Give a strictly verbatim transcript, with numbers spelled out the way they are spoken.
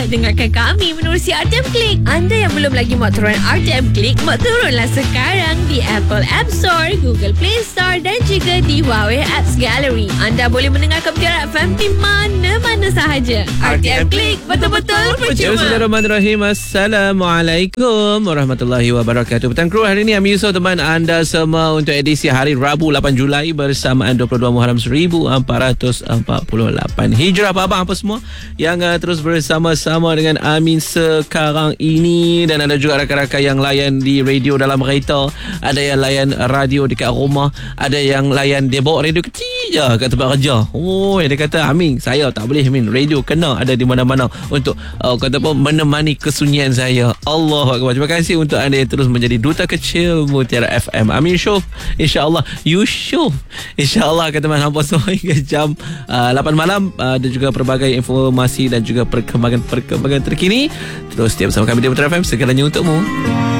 dengarkan kami menerusi R T M Click. Anda yang belum lagi muat turun R T M Click, muat turunlah sekarang di Apple App Store, Google Play Store dan juga di Huawei Apps Gallery. Anda boleh mendengarkan Mutiara F M di mana-mana sahaja. R T M Click, betul-betul percuma. Bismillahirrahmanirrahim. Assalamualaikum warahmatullahi wabarakatuh. Petang kru, hari ini Ami Yusof teman anda semua untuk edisi hari Rabu lapan Julai bersamaan dua puluh dua Muharram seribu empat ratus empat puluh lapan Hijrah. Apa-apa apa semua yang uh, terus bersama-sama dengan Amin sekarang ini, dan ada juga rakan-rakan yang layan di radio dalam kereta, ada yang layan radio dekat rumah, ada yang layan dia bawa radio kecil je kat tempat kerja. Oh, dia kata, Amin, saya tak boleh Amin, radio kena ada di mana-mana untuk uh, kata apa, menemani kesunyian saya. Allahuakbar. Terima kasih untuk anda yang terus menjadi duta kecil Mutiara F M. Amin Syuf, InsyaAllah Yusuf, InsyaAllah kata teman hampa semua hingga jam uh, lapan malam. uh, Dan juga pelbagai informasi dan juga perkembangan-perkembangan terkini. Terus setiap bersama kami di Mutiara F M, segalanya untukmu.